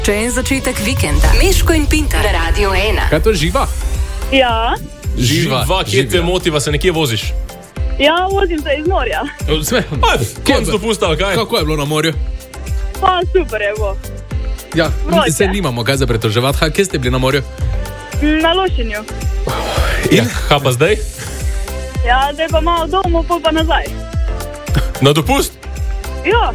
Če je začetek vikenda, Meško in Pintar na Radio 1. Kaj to živa? Ja. Živa, kje te motiva, se nekje voziš? Ja, vozim se iz morja. Konc dopusta, kaj? Kako je bilo na morju? Pa super je bilo. Ja, se nimamo kaj za pretoževati. Kje ste bili na morju? Na Lošinju. In? Kaj pa zdaj? Ja, zdaj pa malo domov, pol pa nazaj. Na dopust? Ja.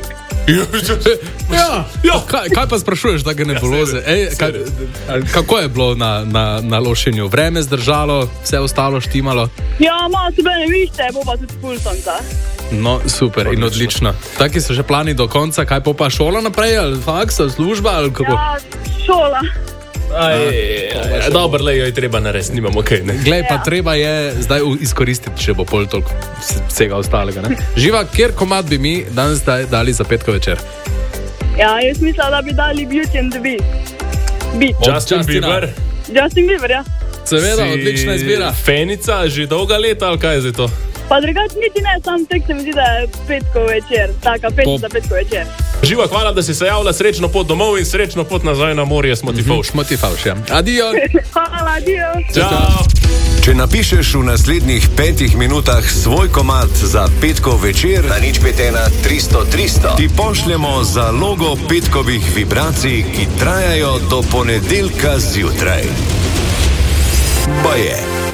Ja. Kaj pa sprašuješ, da ga ne poloze? Kako je bilo na Lošinju? Vreme zdržalo, vse ostalo štimalo? Ja, malo sebe ne vište, bo pa tudi ful sonca. No, super in odlično. Taki so že plani do konca, kaj pa šola naprej, ali faks, ali služba, ali kako? Ja, šola. Dobro, le jo je treba narediti, nimamo kaj, ne? Glej, pa treba je zdaj izkoristiti, če bo pol toliko vsega ostalega, ne? Živa, kjer komad bi mi danes dali za petkov večer? Ja, jaz mislim, da bi dali Beauty and the Beast. Justin Bieber? Justin Bieber, ja. Seveda, odlična izbira. Fenica, že dolga leta, ali kaj je zdaj to? Pa drugače niti ne, sam tek se mi zdi, da je petkov večer. Taka pesem za petkov večer. Živa, hvala, da si se javila, srečno pot domov in srečno pot nazaj na morje, smo ti favš. Smo ti favš, ja. Adijo. Hvala, adijo. Čau. Če napišeš v naslednjih 5 minutah svoj komad za petkov večer na 051 300 300, ti pošljemo zalogo petkovih vibracij, ki trajajo do ponedeljka zjutraj. Baje.